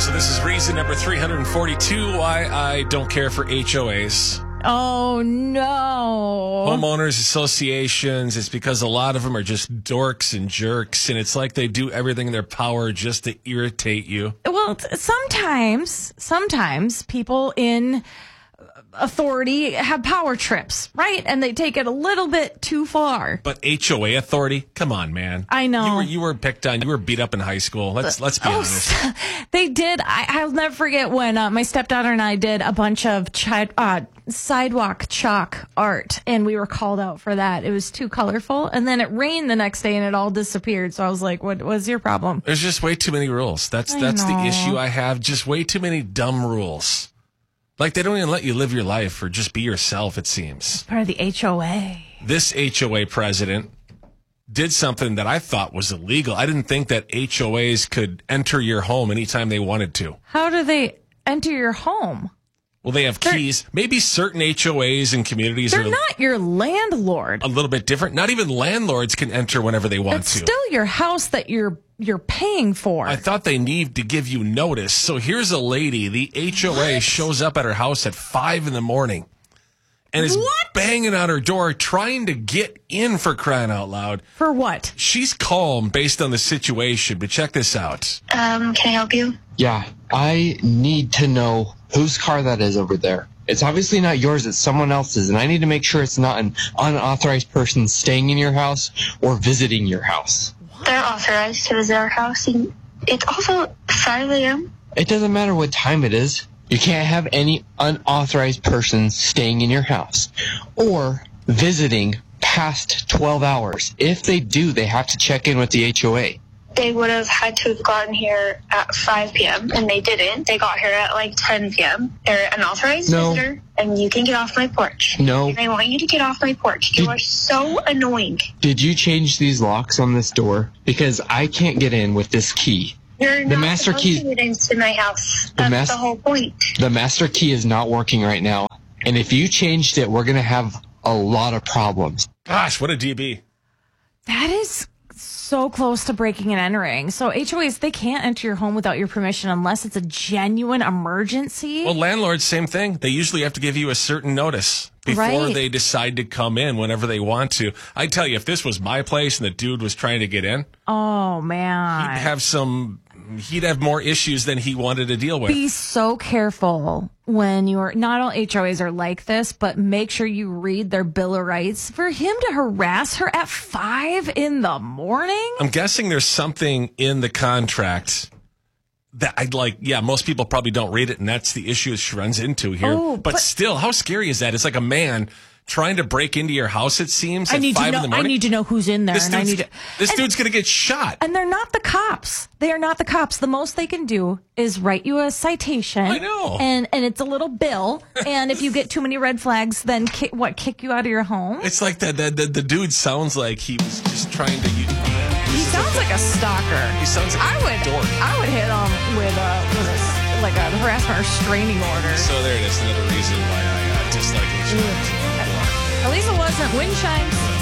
So this is reason number 342 why I don't care for HOAs. Oh, no. Homeowners associations, it's because a lot of them are just dorks and jerks, and it's like they do everything in their power just to irritate you. Well, sometimes people in authority have power trips, right? And they take it a little bit too far. But HOA authority? Come on, man. I know. You were picked on. You were beat up in high school. Let's be honest. They did. I'll never forget when my stepdaughter and I did a bunch of sidewalk chalk art, and we were called out for that. It was too colorful, and then it rained the next day, and it all disappeared. So I was like, "What was your problem?" There's just way too many rules. That's the issue I have. Just way too many dumb rules. Like, they don't even let you live your life or just be yourself, it seems. It's part of the HOA. This HOA president did something that I thought was illegal. I didn't think that HOAs could enter your home anytime they wanted to. How do they enter your home? Well, they have keys. Maybe certain HOAs and communities They're are not your landlord. a little bit different. Not even landlords can enter whenever they want It's to. still your house that you're paying for. I thought they need to give you notice. So here's a lady. The HOA shows up at her house at 5 in the morning and is banging on her door trying to get in, for crying out loud. For what? She's calm based on the situation, but check this out. Can I help you? Yeah, I need to know whose car that is over there. It's obviously not yours, it's someone else's, and I need to make sure it's not an unauthorized person staying in your house or visiting your house. They're authorized to visit our house, and it's also 5 a.m. It doesn't matter what time it is. You can't have any unauthorized person staying in your house or visiting past 12 hours. If they do, they have to check in with the HOA. They would have had to have gotten here at 5 p.m., and they didn't. They got here at like 10 p.m. They're an authorized visitor, and you can get off my porch. No. And I want you to get off my porch. You are so annoying. Did you change these locks on this door? Because I can't get in with this key. You're not master supposed key- to get into my house. That's the whole point. The master key is not working right now. And if you changed it, we're going to have a lot of problems. Gosh, what a DB. That is so close to breaking and entering. So HOAs, they can't enter your home without your permission unless it's a genuine emergency. Well, landlords, same thing. They usually have to give you a certain notice before they decide to come in whenever they want to. I tell you, if this was my place and the dude was trying to get in, oh man, he'd have more issues than he wanted to deal with. Be so careful when you're, not all HOAs are like this, but make sure you read their Bill of Rights. For him to harass her at 5 in the morning? I'm guessing there's something in the contract that I'd like, most people probably don't read it, and that's the issue she runs into here. Oh, but still, how scary is that? It's like a man trying to break into your house, it seems, at 5 in the morning. I need to know who's in there. This dude's going to get shot. And they're not the cops. They are not the cops. The most they can do is write you a citation. I know. And it's a little bill. And if you get too many red flags, then kick you out of your home? It's like the dude sounds like he was just trying to... He sounds like a stalker. He sounds like a dork. I would hit him with a harassment or restraining order. So there it is, another reason why I dislike HOAs. At least it wasn't wind chimes.